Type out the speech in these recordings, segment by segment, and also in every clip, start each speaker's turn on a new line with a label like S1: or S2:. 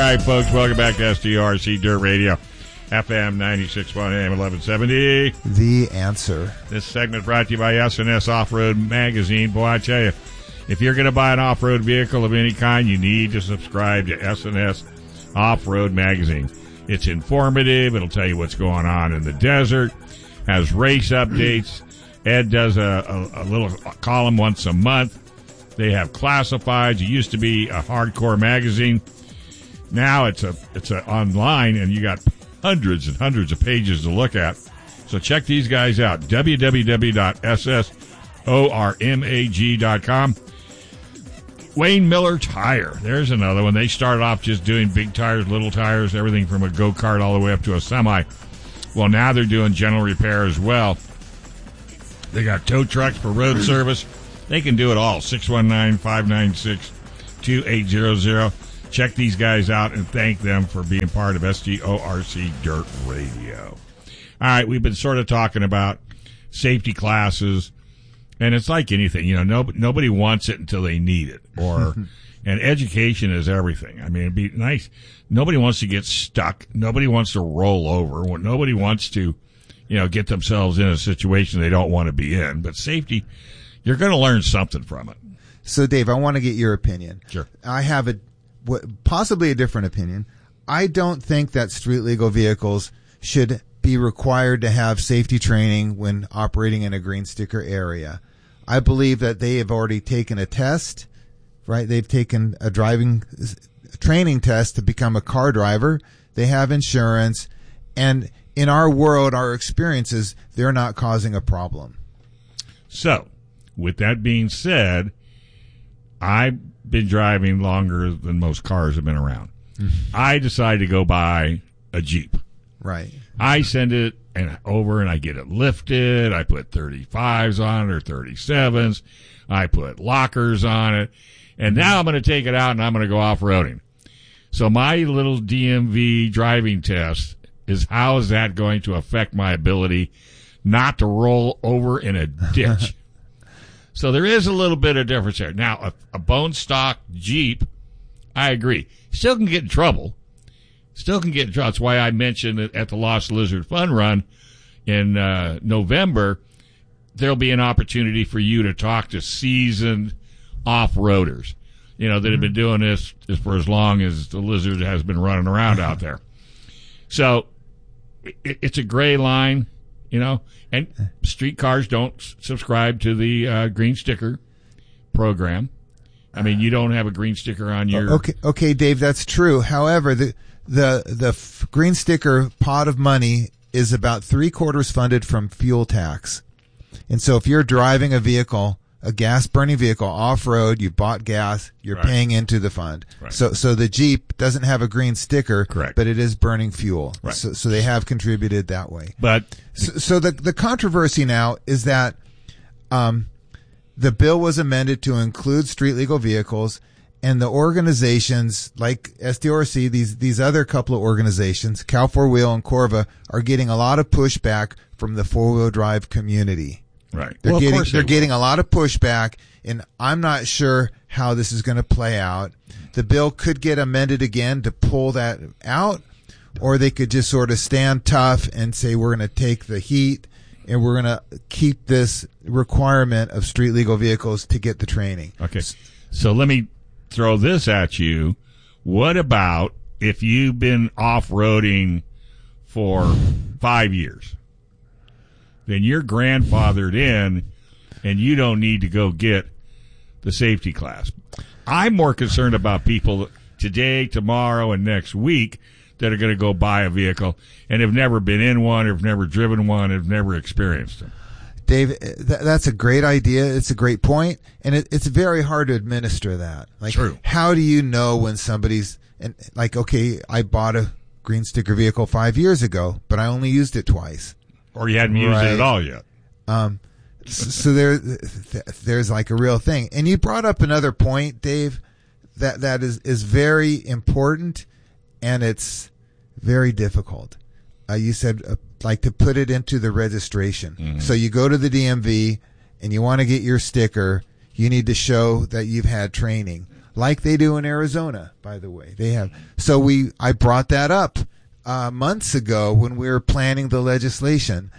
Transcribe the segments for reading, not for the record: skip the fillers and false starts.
S1: right, folks, welcome back to SDRC Dirt Radio, FM 96.1 AM 1170.
S2: The Answer.
S1: This segment brought to you by S&S Off-Road Magazine. Boy, I tell you, if you're going to buy an off-road vehicle of any kind, you need to subscribe to S&S Off-Road Magazine. It's informative. It'll tell you what's going on in the desert, has race updates. Ed does a little column once a month. They have classifieds. It used to be a hardcore magazine. Now it's a online, and you got hundreds and hundreds of pages to look at. So check these guys out, www.ssormag.com. Wayne Miller Tire. There's another one. They started off just doing big tires, little tires, everything from a go-kart all the way up to a semi. Well, now they're doing general repair as well. They got tow trucks for road service. They can do it all. 619-596-2800. Check these guys out and thank them for being part of SDORC Dirt Radio. All right, we've been sort of talking about safety classes, and it's like anything, you know, nobody wants it until they need it. And education is everything. I mean, it'd be nice. Nobody wants to get stuck. Nobody wants to roll over. Nobody wants to, get themselves in a situation they don't want to be in. But safety, you're going to learn something from it.
S2: So, Dave, I want to get your opinion.
S1: Sure.
S2: I have possibly a different opinion. I don't think that street legal vehicles should be required to have safety training when operating in a green sticker area. I believe that they have already taken a test, right? They've taken a driving training test to become a car driver. They have insurance. And in our world, our experiences, they're not causing a problem.
S1: So, with that being said, I've been driving longer than most cars have been around. I decided to go buy a Jeep.
S2: Right.
S1: I send it over and I get it lifted. I put 35s on it or 37s. I put lockers on it. And now I'm going to take it out and I'm going to go off-roading. So my little DMV driving test is, how is that going to affect my ability not to roll over in a ditch? So there is a little bit of difference there. Now, a bone stock Jeep, I agree, still can get in trouble. That's why I mentioned it at the Lost Lizard Fun Run in November. There'll be an opportunity for you to talk to seasoned off-roaders, that have been doing this for as long as the Lizard has been running around out there. So it's a gray line, and street cars don't subscribe to the green sticker program. I mean, you don't have a green sticker on your...
S2: Okay, Dave, that's true. However, the green sticker pot of money is about 3/4 funded from fuel tax. And so if you're driving a vehicle, a gas-burning vehicle off-road, you bought gas, you're paying into the fund.
S1: Right.
S2: So the Jeep doesn't have a green sticker,
S1: correct,
S2: but it is burning fuel.
S1: Right.
S2: So they have contributed that way.
S1: But
S2: so the controversy now is that the bill was amended to include street legal vehicles, and the organizations like SDRC, these other couple of organizations, Cal 4-Wheel and Corva, are getting a lot of pushback from the four-wheel drive community.
S1: Right.
S2: They're getting a lot of pushback, and I'm not sure how this is going to play out. The bill could get amended again to pull that out, or they could just sort of stand tough and say, we're going to take the heat and we're going to keep this requirement of street legal vehicles to get the training.
S1: Okay. So let me throw this at you. What about if you've been off-roading for 5 years? Then you're grandfathered in, and you don't need to go get the safety class. I'm more concerned about people today, tomorrow, and next week that are going to go buy a vehicle and have never been in one, have never driven one, have never experienced them.
S2: Dave, that's a great idea. It's a great point, and it's very hard to administer that. Like,
S1: true. How
S2: do you know when somebody's okay, I bought a green sticker vehicle 5 years ago, but I only used it twice.
S1: Or you hadn't used it at all yet.
S2: So there's like a real thing. And you brought up another point, Dave, that is very important, and it's very difficult. You said to put it into the registration. Mm-hmm. So you go to the DMV and you want to get your sticker. You need to show that you've had training. like they do in Arizona, by the way. They have. So I brought that up months ago when we were planning the legislation,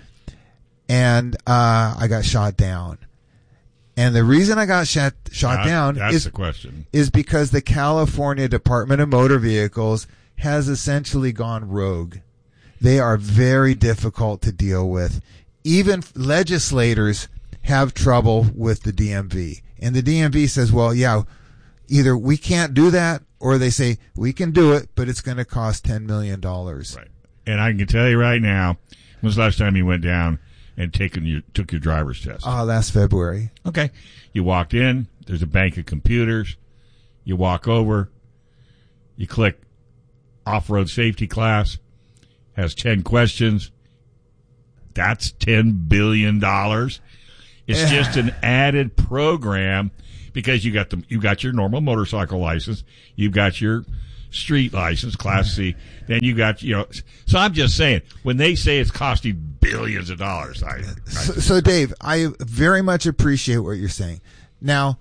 S2: and I got shot down. And the reason I got shot down
S1: that's the question.
S2: Is because the California Department of Motor Vehicles has essentially gone rogue. They are very difficult to deal with. Even legislators have trouble with the DMV. And the DMV says, well, yeah, either we can't do that, or they say we can do it, but it's going to cost $10 million.
S1: Right. And I can tell you right now, when's the last time you went down and took your driver's test?
S2: Last February.
S1: Okay. You walked in, there's a bank of computers. You walk over, you click off-road safety class, has 10 questions. That's $10 billion. It's just an added program because you got your normal motorcycle license, you've got your street license, Class C, then you got, so I'm just saying, when they say it's costing billions of dollars,
S2: So Dave, I very much appreciate what you're saying. Now,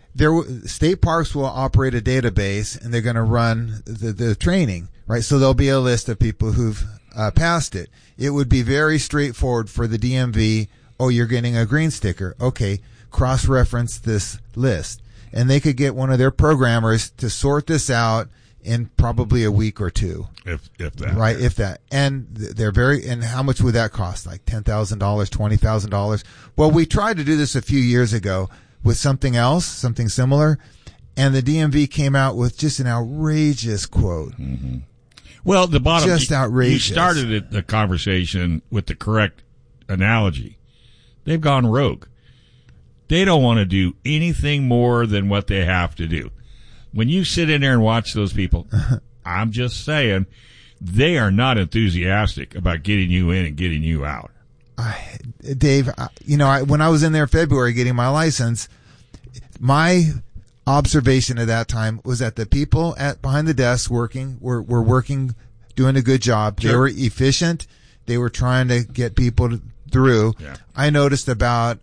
S2: state parks will operate a database, and they're going to run the training, right? So there'll be a list of people who've passed it. It would be very straightforward for the DMV. Oh, you're getting a green sticker. Okay, cross-reference this list. And they could get one of their programmers to sort this out in probably a week or two.
S1: If that.
S2: Right, if that. And and how much would that cost? Like $10,000, $20,000? Well, we tried to do this a few years ago with something else, something similar, and the DMV came out with just an outrageous quote.
S1: Mm-hmm. Well, the bottom,
S2: just outrageous.
S1: You started the conversation with the correct analogy. They've gone rogue. They don't want to do anything more than what they have to do. When you sit in there and watch those people, I'm just saying, they are not enthusiastic about getting you in and getting you out.
S2: Dave, when I was in there in February getting my license, my observation at that time was that the people behind the desk working were working, doing a good job.
S1: Sure.
S2: They were efficient. They were trying to get people through.
S1: Yeah.
S2: I noticed about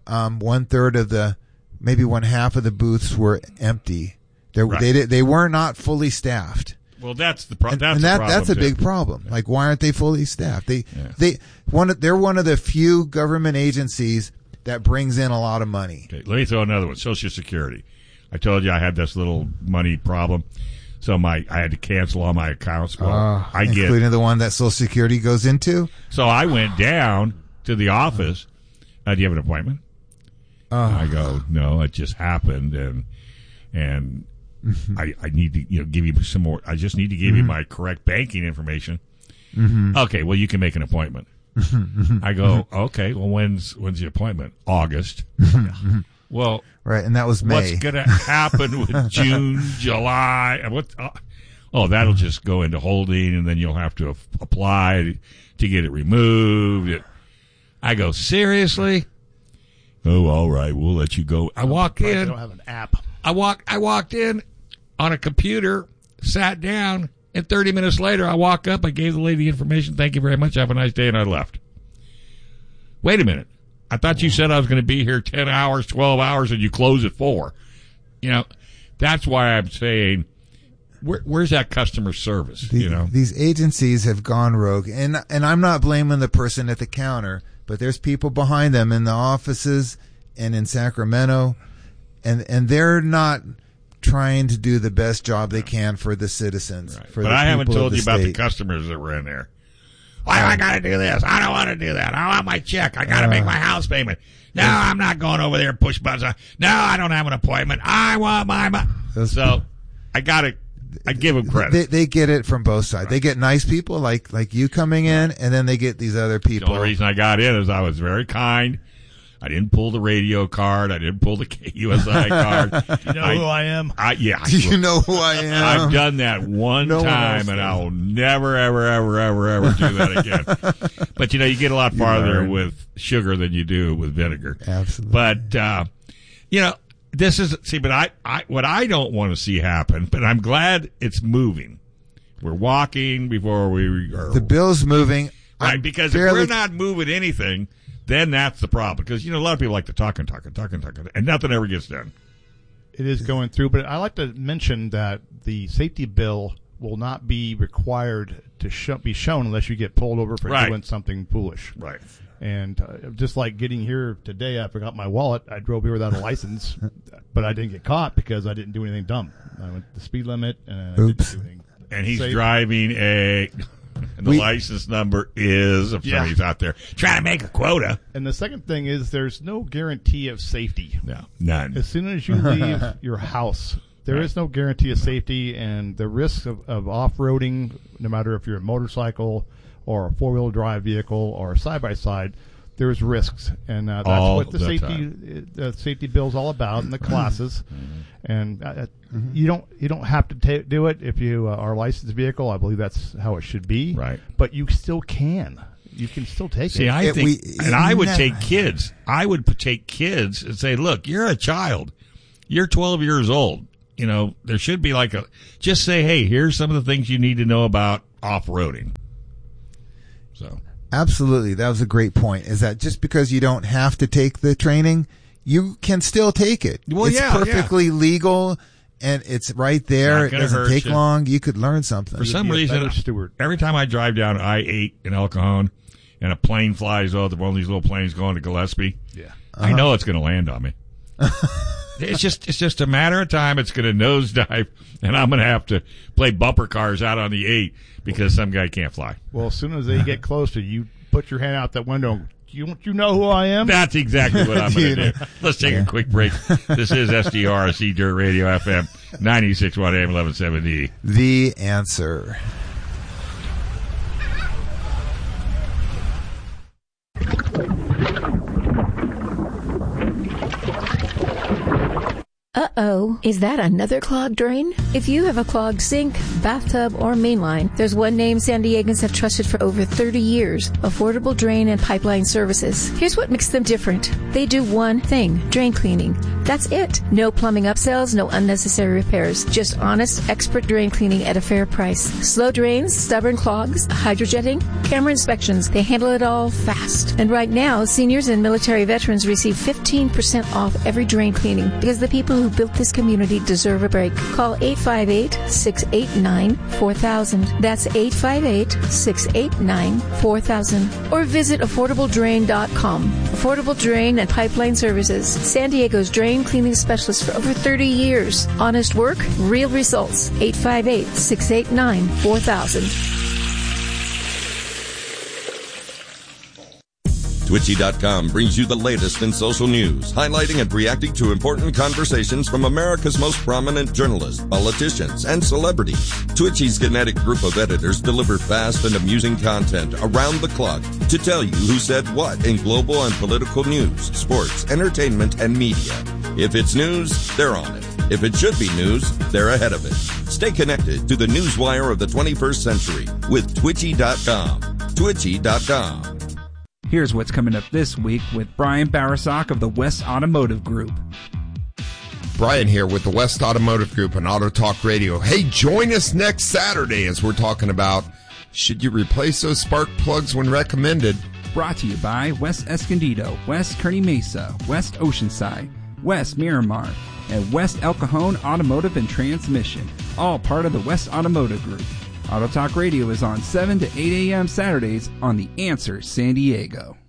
S2: 1/3 maybe 1/2 of the booths were empty. They were not fully staffed.
S1: Well, that's the problem.
S2: That's a big problem. Like, why aren't they fully staffed? They're one of the few government agencies that brings in a lot of money.
S1: Okay, let me throw another one. Social Security. I told you I had this little money problem, so I had to cancel all my accounts. Well,
S2: including the one that Social Security goes into.
S1: So I went down to the office. Do you have an appointment? I go, no, it just happened, and I need to give you some more. I just need to give you my correct banking information. Okay, well, you can make an appointment. I go, okay, well, when's the appointment? August. Well,
S2: right, and that was May.
S1: What's going to happen with June, July? That'll just go into holding, and then you'll have to apply to get it removed. I go, seriously? Oh, all right, we'll let you go. I walk in.
S3: They don't have an app.
S1: I walked in on a computer, sat down, and 30 minutes later, I walk up. I gave the lady the information. Thank you very much. Have a nice day, and I left. Wait a minute. I thought you said I was going to be here 10 hours, 12 hours, and you close at 4. That's why I'm saying, where's that customer service?
S2: These agencies have gone rogue, and I'm not blaming the person at the counter, but there's people behind them in the offices and in Sacramento, and they're not trying to do the best job they can for the citizens.
S1: Right. But I haven't told you about the customers that were in there. Why do I got to do this? I don't want to do that. I want my check. I got to make my house payment. No, I'm not going over there and push buttons. No, I don't have an appointment. I want my money. So I give them credit.
S2: They get it from both sides. Right. They get nice people like you coming in, and then they get these other people.
S1: The only reason I got in is I was very kind. I didn't pull the radio card. I didn't pull the KUSI card.
S3: You know who I am?
S2: Yeah. You know who I am?
S1: I've done that one time, and I'll never, ever, ever, ever, ever do that again. But, you get a lot farther with sugar than you do with vinegar.
S2: Absolutely.
S1: But, this is, but what I don't want to see happen, but I'm glad it's moving. We're walking before we are.
S2: The bill's moving.
S1: Right, because if we're not moving anything, then that's the problem. Because, a lot of people like to talk, and nothing ever gets done.
S3: It is going through, but I like to mention that the safety bill will not be required to be shown unless you get pulled over for doing something foolish.
S1: Right.
S3: And just like getting here today, I forgot my wallet. I drove here without a license, but I didn't get caught because I didn't do anything dumb. I went the speed limit and I didn't do anything.
S1: And he's driving and the license number is, if somebody's out there trying to make a quota.
S3: And the second thing is there's no guarantee of safety.
S1: No, none.
S3: As soon as you leave your house, there is no guarantee of safety, and the risks of off-roading, no matter if you're a motorcycle or a four-wheel drive vehicle or a side-by-side, there's risks. And that's what the safety bill is all about, and the classes. And you don't have to do it if you are a licensed vehicle. I believe that's how it should be.
S1: Right.
S3: But you still can. You can still take it.
S1: See, I think, I would take kids. I would take kids and say, look, you're a child. You're 12 years old. You know, there should be just say, hey, here's some of the things you need to know about off-roading. So.
S2: Absolutely. That was a great point, is that just because you don't have to take the training, you can still take it.
S1: Well,
S2: it's perfectly legal, and it's right there. It doesn't take long. You could learn something.
S1: For some reason, every time I drive down I-8 in El Cajon and a plane flies over, one of these little planes going to Gillespie, I know it's going to land on me. It's just a matter of time. It's going to nosedive, and I'm going to have to play bumper cars out on the 8 because some guy can't fly.
S3: Well, as soon as they get closer, you put your hand out that window. You know who I am?
S1: That's exactly what I'm going to do. Let's take a quick break. This is SDRC Dirt Radio FM 96.1 AM 1170.
S2: The Answer.
S4: Uh-oh, is that another clogged drain? If you have a clogged sink, bathtub, or mainline, there's one name San Diegans have trusted for over 30 years, Affordable Drain and Pipeline Services. Here's what makes them different. They do one thing, drain cleaning. That's it. No plumbing upsells, no unnecessary repairs. Just honest, expert drain cleaning at a fair price. Slow drains, stubborn clogs, hydrojetting, camera inspections. They handle it all fast. And right now, seniors and military veterans receive 15% off every drain cleaning because the people who built this community deserve a break. Call 858-689-4000. That's 858-689-4000. Or visit AffordableDrain.com. Affordable Drain and Pipeline Services. San Diego's drain cleaning specialist for over 30 years. Honest work, real results. 858-689-4000.
S5: Twitchy.com brings you the latest in social news, highlighting and reacting to important conversations from America's most prominent journalists, politicians, and celebrities. Twitchy's kinetic group of editors deliver fast and amusing content around the clock to tell you who said what in global and political news, sports, entertainment, and media. If it's news, they're on it. If it should be news, they're ahead of it. Stay connected to the newswire of the 21st century with Twitchy.com. Twitchy.com.
S6: Here's what's coming up this week with Brian Barasak of the West Automotive Group.
S7: Brian here with the West Automotive Group on Auto Talk Radio. Hey, join us next Saturday as we're talking about should you replace those spark plugs when recommended.
S6: Brought to you by West Escondido, West Kearney Mesa, West Oceanside, West Miramar, and West El Cajon Automotive and Transmission, all part of the West Automotive Group. Auto Talk Radio is on 7 to 8 a.m. Saturdays on The Answer San Diego.